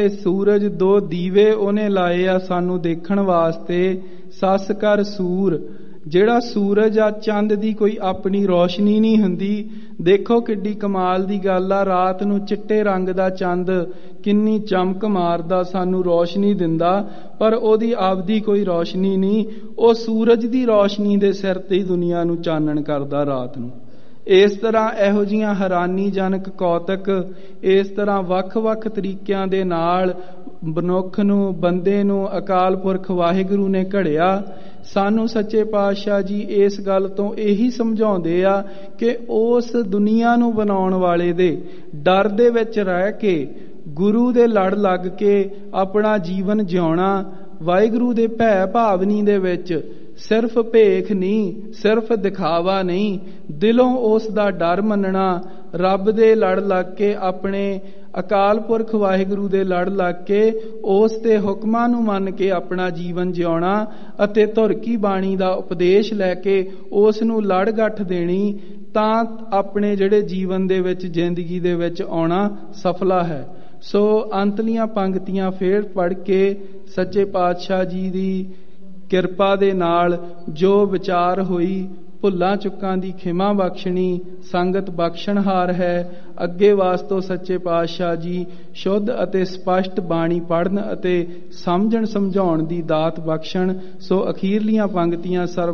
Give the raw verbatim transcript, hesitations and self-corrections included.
ਸੂਰਜ ਦੋ ਦੀਵੇ ਉਹਨੇ ਲਾਏ ਆ ਸਾਨੂੰ ਦੇਖਣ ਵਾਸਤੇ। ਸੱਸ ਕਰ ਸੂਰ, ਜਿਹੜਾ ਸੂਰਜ ਆ ਚੰਦ ਦੀ ਕੋਈ ਆਪਣੀ ਰੌਸ਼ਨੀ ਨਹੀਂ ਹੁੰਦੀ। ਦੇਖੋ ਕਿੱਡੀ ਕਮਾਲ ਦੀ ਗੱਲ ਆ, ਰਾਤ ਨੂੰ ਚਿੱਟੇ ਰੰਗ ਦਾ ਚੰਦ ਕਿੰਨੀ ਚਮਕ ਮਾਰਦਾ, ਸਾਨੂੰ ਰੌਸ਼ਨੀ ਦਿੰਦਾ, ਪਰ ਉਹਦੀ ਆਪਦੀ ਕੋਈ ਰੌਸ਼ਨੀ ਨਹੀਂ। ਉਹ ਸੂਰਜ ਦੀ ਰੌਸ਼ਨੀ ਦੇ ਸਿਰ ਤੇ ਹੀ ਦੁਨੀਆ ਨੂੰ ਚਾਨਣ ਕਰਦਾ ਰਾਤ ਨੂੰ। ਇਸ ਤਰ੍ਹਾਂ ਇਹੋ ਜਿਹੀਆਂ ਹੈਰਾਨੀਜਨਕ ਕੌਤਕ, ਇਸ ਤਰ੍ਹਾਂ ਵੱਖ-ਵੱਖ ਤਰੀਕਿਆਂ ਦੇ ਨਾਲ ਮਨੁੱਖ ਨੂੰ, ਬੰਦੇ ਨੂੰ ਅਕਾਲ ਪੁਰਖ ਵਾਹਿਗੁਰੂ ਨੇ ਘੜਿਆ। ਸਾਨੂੰ ਸੱਚੇ ਪਾਤਸ਼ਾਹ ਜੀ ਇਸ ਗੱਲ ਤੋਂ ਇਹੀ ਸਮਝਾਉਂਦੇ ਆ ਕਿ ਉਸ ਦੁਨੀਆ ਨੂੰ ਬਣਾਉਣ ਵਾਲੇ ਦੇ ਡਰ ਦੇ ਵਿੱਚ ਰਹਿ ਕੇ, ਗੁਰੂ ਦੇ ਲੜ ਲੱਗ ਕੇ ਆਪਣਾ ਜੀਵਨ ਜਿਉਣਾ, ਵਾਹਿਗੁਰੂ ਦੇ ਭੈ ਭਾਵਨੀ ਦੇ ਵਿੱਚ ਸਿਰਫ ਭੇਖ ਨਹੀਂ, ਸਿਰਫ ਦਿਖਾਵਾ ਨਹੀਂ, ਦਿਲੋਂ ਉਸ ਦਾ ਡਰ ਮੰਨਣਾ, ਰੱਬ ਦੇ ਲੜ ਲੱਗ ਕੇ, ਆਪਣੇ ਅਕਾਲ ਪੁਰਖ ਵਾਹਿਗੁਰੂ ਦੇ ਲੜ ਲੱਗ ਕੇ ਉਸ ਦੇ ਹੁਕਮਾਂ ਨੂੰ ਮੰਨ ਕੇ ਆਪਣਾ ਜੀਵਨ ਜਿਉਣਾ ਅਤੇ ਧੁਰ ਕੀ ਬਾਣੀ ਦਾ ਉਪਦੇਸ਼ ਲੈ ਕੇ ਉਸ ਨੂੰ ਲੜ ਗੱਠ ਦੇਣੀ, ਤਾਂ ਆਪਣੇ ਜਿਹੜੇ ਜੀਵਨ ਦੇ ਵਿੱਚ, ਜ਼ਿੰਦਗੀ ਦੇ ਵਿੱਚ ਆਉਣਾ ਸਫਲਾ ਹੈ। ਸੋ ਅੰਤਲੀਆਂ ਪੰਕਤੀਆਂ ਫੇਰ ਪੜ੍ਹ ਕੇ ਸੱਚੇ ਪਾਤਸ਼ਾਹ ਜੀ ਦੀ ਕਿਰਪਾ ਦੇ ਨਾਲ ਜੋ ਵਿਚਾਰ ਹੋਈ, ਭੁੱਲਾਂ ਚੁੱਕਾਂ ਦੀ ਖਿਮਾ ਬਖਸ਼ਣੀ, ਸੰਗਤ ਬਖਸ਼ਣਹਾਰ ਹੈ। ਅੱਗੇ ਵਾਸਤੋਂ ਸੱਚੇ ਪਾਤਸ਼ਾਹ ਜੀ ਸ਼ੁੱਧ ਅਤੇ ਸਪਸ਼ਟ ਬਾਣੀ ਪੜ੍ਹਨ ਅਤੇ ਸਮਝਣ ਸਮਝਾਉਣ ਦੀ ਦਾਤ ਬਖਸ਼ਣ। ਸੋ ਅਖੀਰਲੀਆਂ ਪੰਕਤੀਆਂ ਸਰਬ